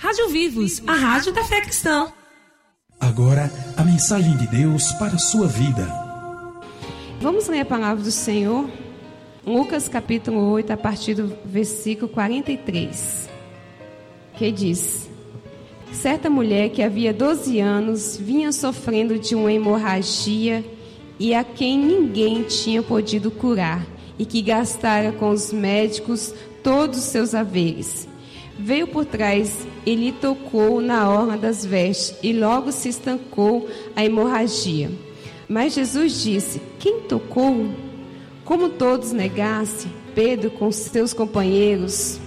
Rádio Vivos, a rádio da fé cristã. Agora, a mensagem de Deus para a sua vida. Vamos ler a palavra do Senhor, Lucas capítulo 8, a partir do versículo 43, que diz: certa mulher que havia 12 anos vinha sofrendo de uma hemorragia e a quem ninguém tinha podido curar, e que gastara com os médicos todos os seus haveres. Veio por trás e lhe tocou na orla das vestes, e logo se estancou a hemorragia. Mas Jesus disse: quem tocou? Como todos negassem, Pedro com seus companheiros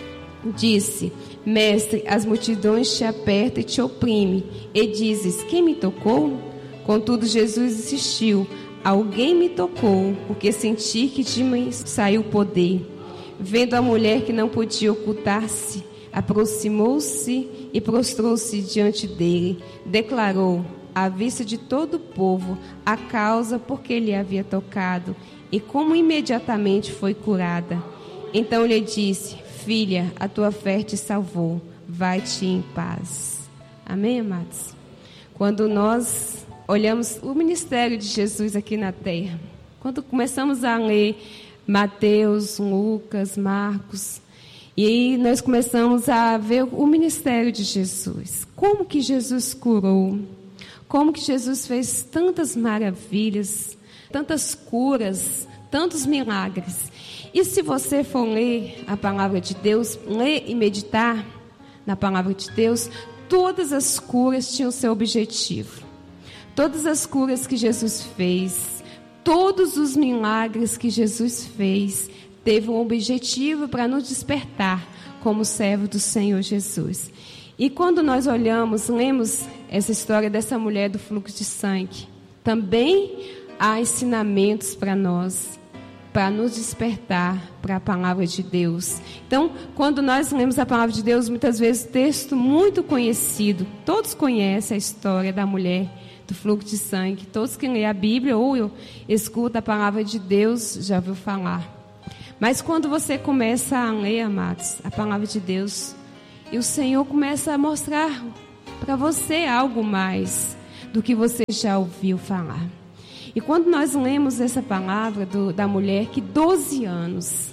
disse: mestre, as multidões te apertam e te oprimem, e dizes: quem me tocou? Contudo, Jesus insistiu: alguém me tocou, porque senti que de mim saiu poder. Vendo a mulher que não podia ocultar-se, aproximou-se e prostrou-se diante dele. Declarou, à vista de todo o povo, a causa por que lhe havia tocado, e como imediatamente foi curada. Então lhe disse: filha, a tua fé te salvou, vai-te em paz. Amém, amados? Quando nós olhamos o ministério de Jesus aqui na terra, quando começamos a ler Mateus, Lucas, Marcos, e nós começamos a ver o ministério de Jesus. Como que Jesus curou, como que Jesus fez tantas maravilhas, tantas curas, tantos milagres. E se você for ler a palavra de Deus, ler e meditar na palavra de Deus, todas as curas tinham seu objetivo. Todas as curas que Jesus fez, todos os milagres que Jesus fez, teve um objetivo para nos despertar como servo do Senhor Jesus. E quando nós olhamos, lemos essa história dessa mulher do fluxo de sangue, também há ensinamentos para nós, para nos despertar para a palavra de Deus. Então, quando nós lemos a palavra de Deus, muitas vezes texto muito conhecido, todos conhecem a história da mulher do fluxo de sangue, todos que lêem a Bíblia ou escutam a palavra de Deus já ouviu falar. Mas quando você começa a ler, amados, a palavra de Deus, e o Senhor começa a mostrar para você algo mais do que você já ouviu falar. E quando nós lemos essa palavra da mulher que 12 anos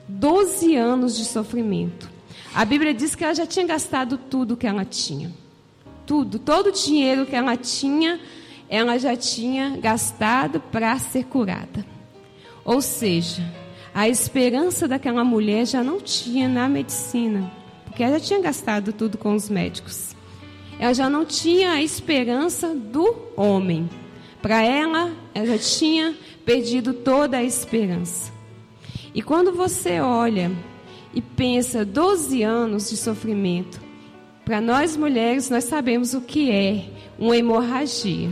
de sofrimento, a Bíblia diz que ela já tinha gastado tudo que ela tinha. Tudo, todo o dinheiro que ela tinha, ela já tinha gastado para ser curada. Ou seja, a esperança daquela mulher já não tinha na medicina, porque ela já tinha gastado tudo com os médicos. Ela já não tinha a esperança do homem. Para ela já tinha perdido toda a esperança. E quando você olha e pensa 12 anos de sofrimento, para nós mulheres, nós sabemos o que é uma hemorragia.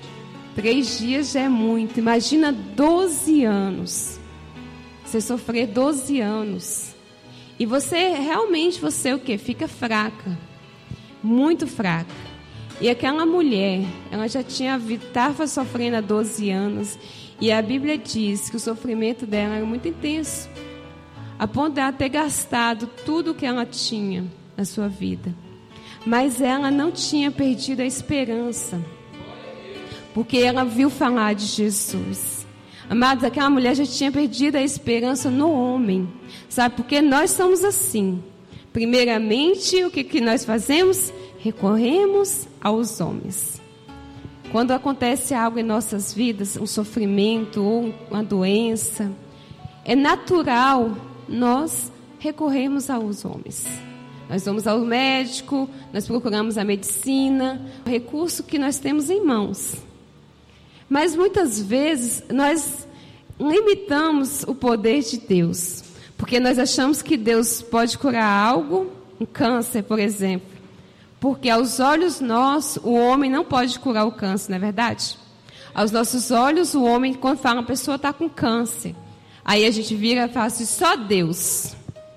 3 dias já é muito. Imagina 12 anos. Você sofrer 12 anos. E você, realmente, o quê? Fica fraca. Muito fraca. E aquela mulher, ela já estava sofrendo há 12 anos. E a Bíblia diz que o sofrimento dela era muito intenso. A ponto de ela ter gastado tudo o que ela tinha na sua vida. Mas ela não tinha perdido a esperança. Porque ela viu falar de Jesus. Amados, aquela mulher já tinha perdido a esperança no homem. Sabe, porque nós somos assim. Primeiramente, o que nós fazemos? Recorremos aos homens. Quando acontece algo em nossas vidas, um sofrimento ou uma doença, é natural nós recorrermos aos homens. Nós vamos ao médico, nós procuramos a medicina, o recurso que nós temos em mãos. Mas muitas vezes nós limitamos o poder de Deus, porque nós achamos que Deus pode curar algo, um câncer, por exemplo. Porque aos olhos nossos, o homem não pode curar o câncer, não é verdade? Aos nossos olhos, o homem, quando fala uma pessoa está com câncer, aí a gente vira e fala assim, só Deus.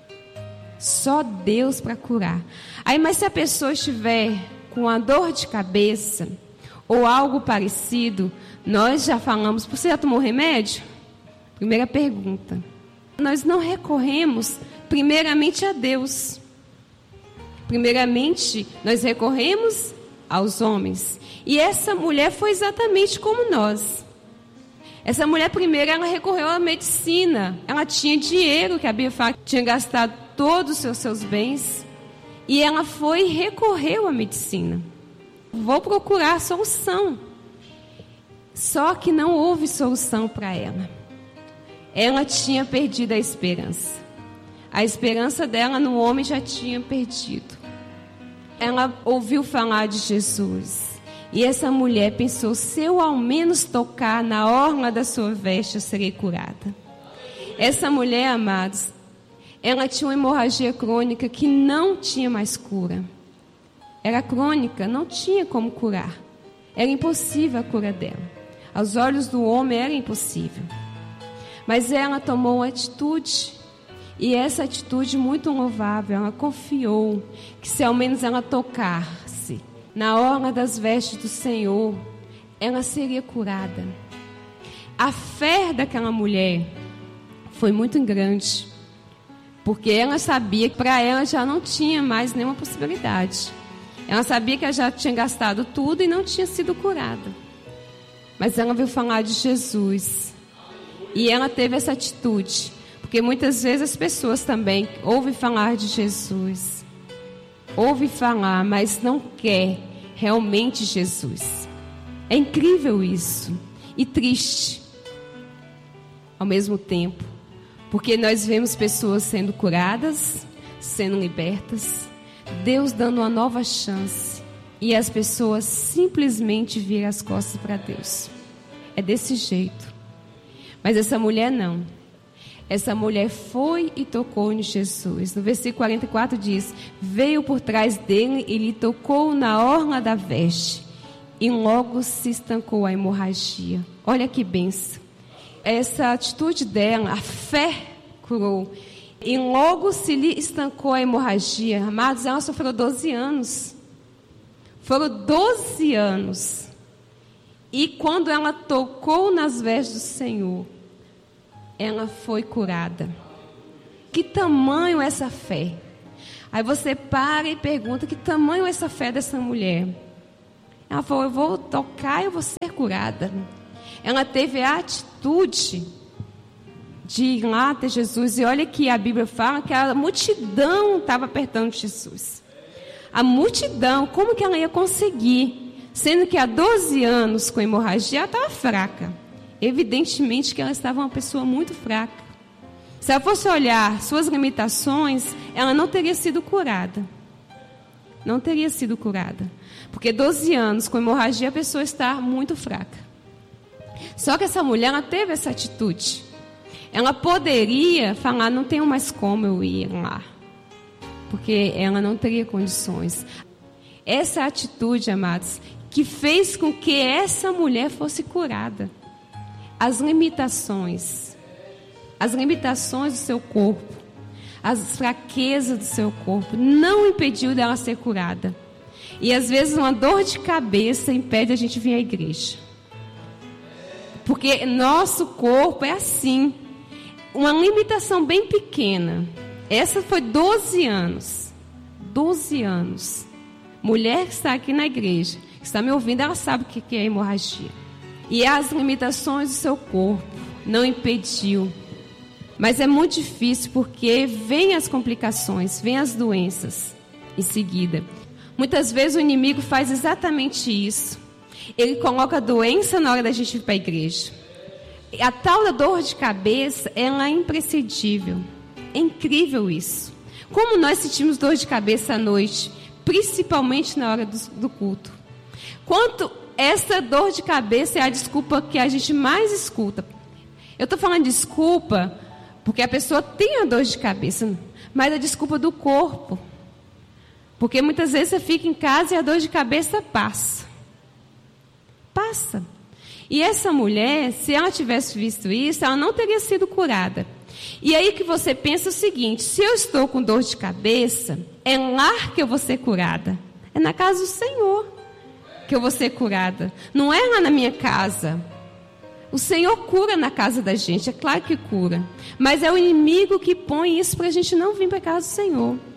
Só Deus para curar. Aí, mas se a pessoa estiver com uma dor de cabeça ou algo parecido, nós já falamos, você já tomou remédio? Primeira pergunta. Nós não recorremos primeiramente a Deus. Primeiramente, nós recorremos aos homens. E essa mulher foi exatamente como nós. Essa mulher, primeiro, ela recorreu à medicina. Ela tinha dinheiro, que a Bíblia fala que tinha gastado todos os seus bens. E ela foi e recorreu à medicina. Vou procurar solução. Só que não houve solução para ela. Ela tinha perdido a esperança. A esperança dela no homem já tinha perdido. Ela ouviu falar de Jesus. E essa mulher pensou, se eu ao menos tocar na orla da sua veste, eu serei curada. Essa mulher, amados, ela tinha uma hemorragia crônica que não tinha mais cura. Era crônica, não tinha como curar. Era impossível a cura dela. Aos olhos do homem era impossível. Mas ela tomou uma atitude. E essa atitude muito louvável, ela confiou que se ao menos ela tocasse na orla das vestes do Senhor, ela seria curada. A fé daquela mulher foi muito grande, porque ela sabia que para ela já não tinha mais nenhuma possibilidade. Ela sabia que ela já tinha gastado tudo e não tinha sido curada. Mas ela veio falar de Jesus. E ela teve essa atitude. Porque muitas vezes as pessoas também ouvem falar de Jesus. Ouvem falar, mas não quer realmente Jesus. É incrível isso. E triste. Ao mesmo tempo. Porque nós vemos pessoas sendo curadas, sendo libertas. Deus dando uma nova chance. E as pessoas simplesmente viram as costas para Deus. É desse jeito. Mas essa mulher não. Essa mulher foi e tocou em Jesus. No versículo 44 diz: veio por trás dele e lhe tocou na orla da veste. E logo se estancou a hemorragia. Olha que bênção. Essa atitude dela, a fé curou. E logo se lhe estancou a hemorragia. Amados, ela sofreu 12 anos. Foram 12 anos. E quando ela tocou nas vestes do Senhor, ela foi curada. Que tamanho é essa fé? Aí você para e pergunta, que tamanho é essa fé dessa mulher? Ela falou, eu vou tocar e eu vou ser curada. Ela teve a atitude de ir lá até Jesus. E olha que a Bíblia fala que a multidão estava apertando Jesus. A multidão, como que ela ia conseguir? Sendo que há 12 anos com hemorragia, ela estava fraca. Evidentemente que ela estava uma pessoa muito fraca. Se ela fosse olhar suas limitações, ela não teria sido curada. Não teria sido curada. Porque 12 anos com hemorragia, a pessoa está muito fraca. Só que essa mulher, ela teve essa atitude. Ela poderia falar, não tenho mais como eu ir lá. Porque ela não teria condições. Essa atitude, amados, que fez com que essa mulher fosse curada. As limitações do seu corpo, as fraquezas do seu corpo, não impediu dela ser curada. E às vezes uma dor de cabeça impede a gente vir à igreja. Porque nosso corpo é assim, uma limitação bem pequena. Essa foi 12 anos. 12 anos. Mulher que está aqui na igreja, que está me ouvindo, ela sabe o que é hemorragia. E as limitações do seu corpo não impediu. Mas é muito difícil porque vem as complicações, vem as doenças em seguida. Muitas vezes o inimigo faz exatamente isso. Ele coloca a doença na hora da gente ir para a igreja. A tal da dor de cabeça, ela é imprescindível. É incrível isso. Como nós sentimos dor de cabeça à noite, principalmente na hora do culto. Quanto essa dor de cabeça é a desculpa que a gente mais escuta. Eu estou falando de desculpa porque a pessoa tem a dor de cabeça, mas a desculpa do corpo. Porque muitas vezes você fica em casa e a dor de cabeça passa. Passa. E essa mulher, se ela tivesse visto isso, ela não teria sido curada. E aí que você pensa o seguinte, se eu estou com dor de cabeça, é lá que eu vou ser curada. É na casa do Senhor que eu vou ser curada. Não é lá na minha casa. O Senhor cura na casa da gente, é claro que cura. Mas é o inimigo que põe isso para a gente não vir para a casa do Senhor.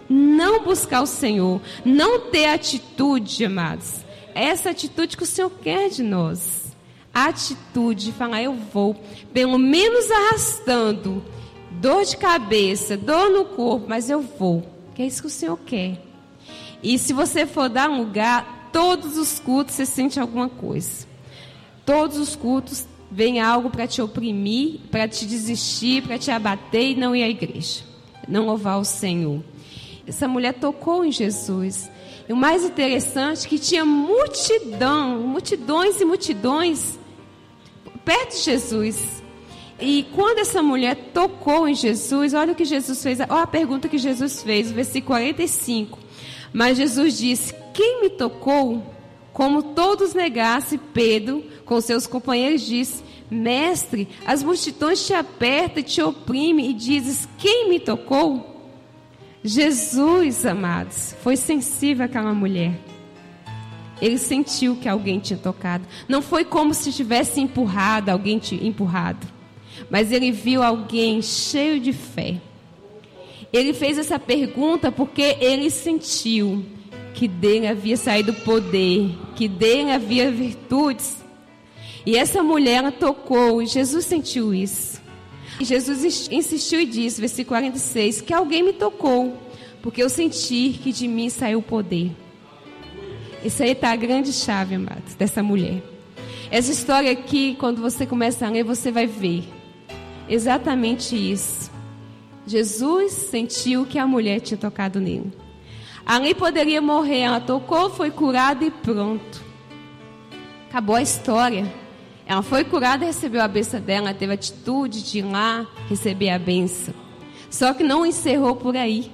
não buscar o Senhor, não ter atitude, amados. Essa atitude que o Senhor quer de nós. A atitude de falar, eu vou, pelo menos arrastando, dor de cabeça, dor no corpo, mas eu vou. Que é isso que o Senhor quer. E se você for dar um lugar, todos os cultos você sente alguma coisa. Todos os cultos vem algo para te oprimir, para te desistir, para te abater e não ir à igreja. Não louvar o Senhor. Essa mulher tocou em Jesus. E o mais interessante é que tinha multidões e multidões perto de Jesus. E quando essa mulher tocou em Jesus, olha o que Jesus fez, olha a pergunta que Jesus fez, versículo 45. Mas Jesus disse, quem me tocou? Como todos negassem, Pedro, com seus companheiros, disse, mestre, as multidões te apertam e te oprimem, e dizes, quem me tocou? Jesus, amados, foi sensível àquela mulher. Ele sentiu que alguém tinha tocado. Não foi como se tivesse empurrado, alguém tinha empurrado. Mas ele viu alguém cheio de fé. Ele fez essa pergunta porque ele sentiu que dele havia saído poder, que dele havia virtudes. E essa mulher, ela tocou, e Jesus sentiu isso. E Jesus insistiu e disse, versículo 46, que alguém me tocou, porque eu senti que de mim saiu poder. Isso aí está a grande chave, amados, dessa mulher. Essa história aqui, quando você começa a ler, você vai ver exatamente isso. Jesus sentiu que a mulher tinha tocado nele. Ali poderia morrer, ela tocou, foi curada e pronto. Acabou a história. Ela foi curada e recebeu a bênção dela, ela teve a atitude de ir lá receber a bênção. Só que não encerrou por aí.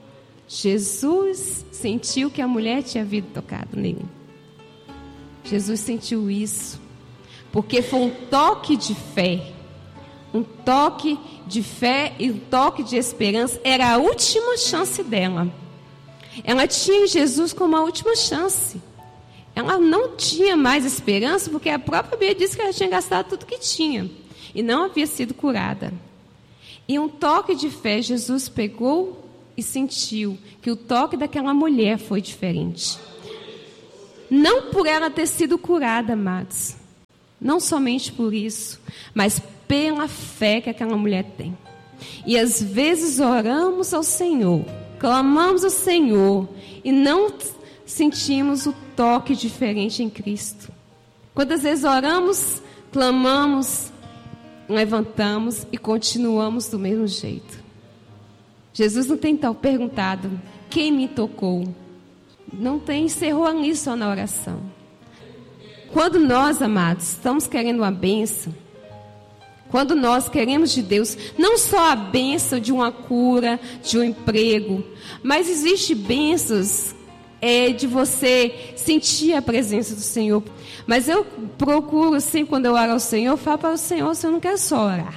Jesus sentiu que a mulher tinha havido tocado nele. Jesus sentiu isso, porque foi um toque de fé. Um toque de fé e um toque de esperança. Era a última chance dela. Ela tinha Jesus como a última chance. Ela não tinha mais esperança, porque a própria Bíblia disse que ela tinha gastado tudo que tinha e não havia sido curada. E um toque de fé, Jesus pegou e sentiu que o toque daquela mulher foi diferente. Não por ela ter sido curada, amados. Não somente por isso, mas pela fé que aquela mulher tem. E às vezes oramos ao Senhor, clamamos ao Senhor e não sentimos o toque diferente em Cristo. Quantas vezes oramos, clamamos, levantamos e continuamos do mesmo jeito. Jesus não tem tal perguntado, quem me tocou? Não tem, encerrou ali só na oração. Quando nós, amados, estamos querendo uma bênção, quando nós queremos de Deus, não só a bênção de uma cura, de um emprego, mas existe bênçãos de você sentir a presença do Senhor. Mas eu procuro, sempre quando eu oro ao Senhor, eu falo para o Senhor, eu não quero só orar.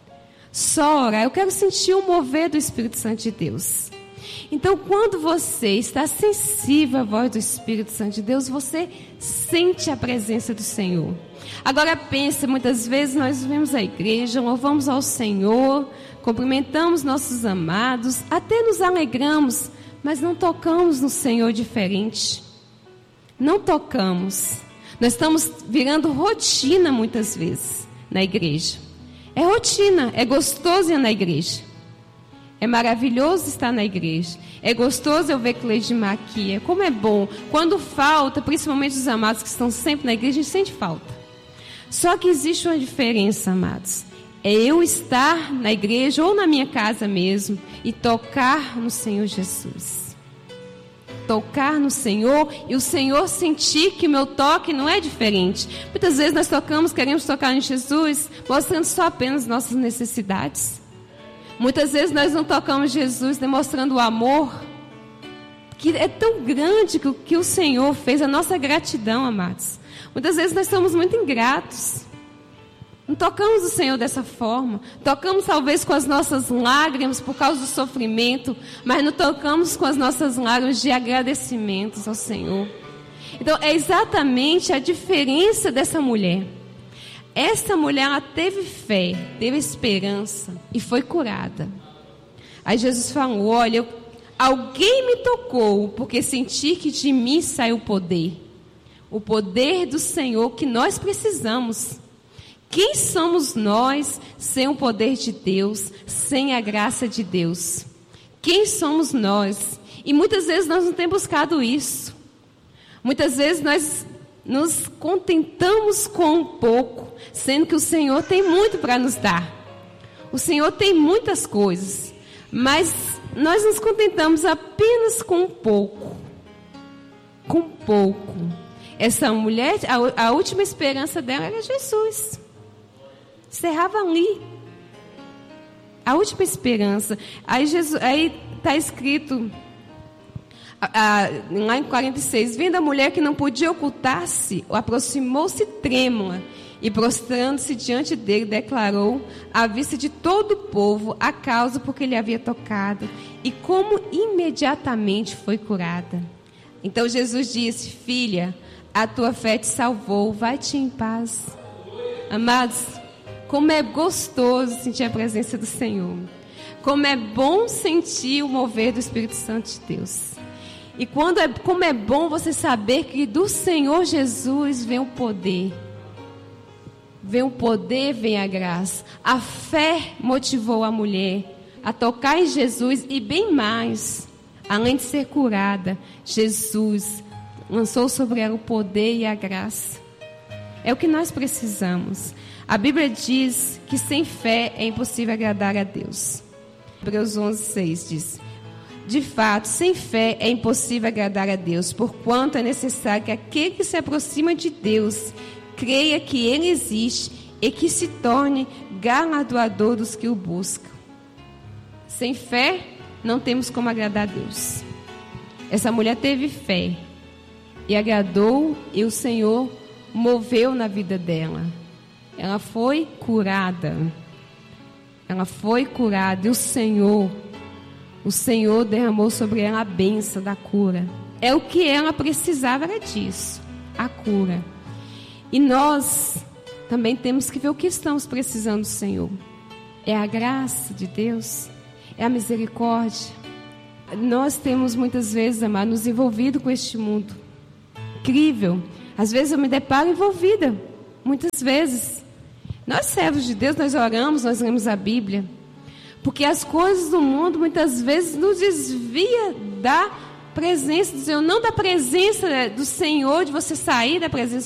Só orar, eu quero sentir o mover do Espírito Santo de Deus. Então, quando você está sensível à voz do Espírito Santo de Deus, você sente a presença do Senhor. Agora pensa, muitas vezes nós vemos a igreja, louvamos ao Senhor, cumprimentamos nossos amados, até nos alegramos, mas não tocamos no Senhor diferente. Não tocamos. Nós estamos virando rotina muitas vezes na igreja. É rotina, é gostoso ir na igreja. É maravilhoso estar na igreja. É gostoso eu ver Cleidimar aqui. Como é bom. Quando falta, principalmente os amados que estão sempre na igreja, a gente sente falta. Só que existe uma diferença, amados. É eu estar na igreja ou na minha casa mesmo e tocar no Senhor Jesus. Tocar no Senhor e o Senhor sentir que o meu toque não é diferente. Muitas vezes nós queremos tocar em Jesus, mostrando só apenas nossas necessidades. Muitas vezes nós não tocamos Jesus demonstrando o amor que é tão grande que o Senhor fez, a nossa gratidão, amados. Muitas vezes nós somos muito ingratos. Não tocamos o Senhor dessa forma. Tocamos talvez com as nossas lágrimas por causa do sofrimento, mas não tocamos com as nossas lágrimas de agradecimentos ao Senhor. Então é exatamente a diferença dessa mulher. Essa mulher, ela teve fé, teve esperança e foi curada. Aí Jesus falou, olha, Alguém me tocou, porque senti que de mim saiu o poder do Senhor que nós precisamos. Quem somos nós sem o poder de Deus, sem a graça de Deus? Quem somos nós? E muitas vezes nós não temos buscado isso. Muitas vezes nós nos contentamos com um pouco, sendo que o Senhor tem muito para nos dar. O Senhor tem muitas coisas, mas nós nos contentamos apenas com um pouco. Com pouco. Essa mulher, a última esperança dela era Jesus. Encerrava ali. A última esperança. Aí está escrito, lá em 46, vendo a mulher que não podia ocultar-se, aproximou-se trêmula e, prostrando-se diante dele, declarou à vista de todo o povo a causa por que ele havia tocado e como imediatamente foi curada. Então Jesus disse: filha, a tua fé te salvou, vai-te em paz. Amados, como é gostoso sentir a presença do Senhor. Como é bom sentir o mover do Espírito Santo de Deus. E como é bom você saber que do Senhor Jesus vem o poder. Vem o poder, vem a graça. A fé motivou a mulher a tocar em Jesus e bem mais. Além de ser curada, Jesus lançou sobre ela o poder e a graça. É o que nós precisamos. A Bíblia diz que sem fé é impossível agradar a Deus. Hebreus 11:6 diz: de fato, sem fé é impossível agradar a Deus, porquanto é necessário que aquele que se aproxima de Deus creia que Ele existe e que se torne galardoador dos que o buscam. Sem fé, não temos como agradar a Deus. Essa mulher teve fé e agradou, e o Senhor moveu na vida dela. Ela foi curada. Ela foi curada. E o Senhor derramou sobre ela a bênção da cura. É o que ela precisava, era disso. A cura. E nós também temos que ver o que estamos precisando do Senhor. É a graça de Deus. É a misericórdia. Nós temos muitas vezes, amado, nos envolvido com este mundo. Incrível. Às vezes eu me deparo envolvida. Muitas vezes. Nós, servos de Deus, nós oramos, nós lemos a Bíblia. Porque as coisas do mundo, muitas vezes, nos desvia da presença do Senhor. Não da presença do Senhor, de você sair da presença